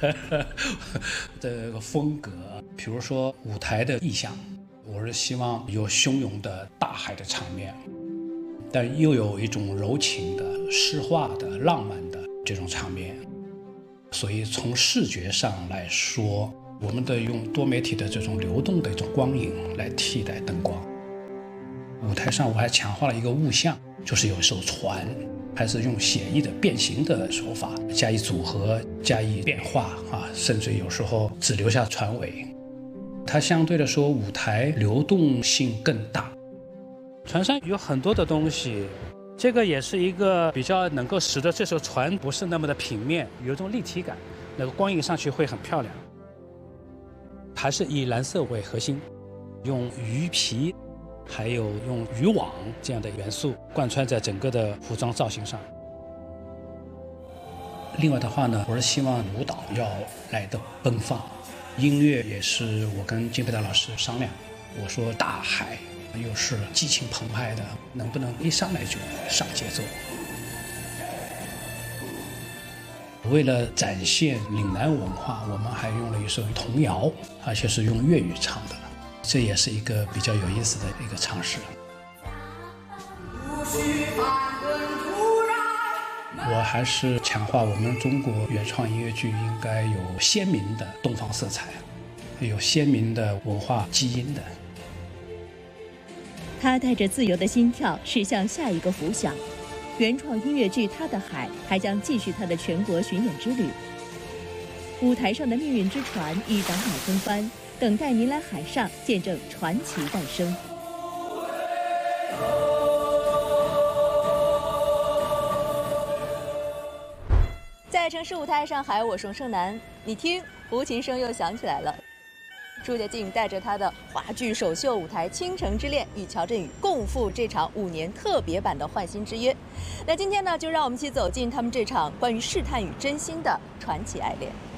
这个风格，比如说舞台的意象，我是希望有汹涌的大海的场面，但又有一种柔情的、诗化的、浪漫的这种场面。所以从视觉上来说，我们用多媒体的这种流动的一种光影来替代灯光。舞台上我还强化了一个物象，就是有一艘船，还是用写意的变形的手法加以组合、加以变化甚至有时候只留下船尾。它相对来说舞台流动性更大。船上有很多的东西，这个也是一个比较能够使得这艘船不是那么的平面，有一种立体感，那个光影上去会很漂亮。还是以蓝色为核心，用鱼皮还有用渔网这样的元素贯穿在整个的服装造型上。另外的话呢，我是希望舞蹈要来得奔放，音乐也是我跟金培达老师商量，我说大海又是激情澎湃的，能不能一上来就上节奏？为了展现岭南文化，我们还用了一首童谣，而且是用粤语唱的，这也是一个比较有意思的一个尝试。我还是强化我们中国原创音乐剧应该有鲜明的东方色彩，有鲜明的文化基因的。 他带着自由的心跳驶向下一个浮想。原创音乐剧《他的海》还将继续他的全国巡演之旅。舞台上的命运之船已倒满风帆，等待您来海上见证传奇诞生。在城市舞台上海，我是盛楠。你听，胡琴声又响起来了。朱洁静带着她的话剧首秀舞台《倾城之恋》与乔振宇共赴这场5年特别版的《换心之约》。那今天呢，就让我们一起走进他们这场关于试探与真心的传奇爱恋。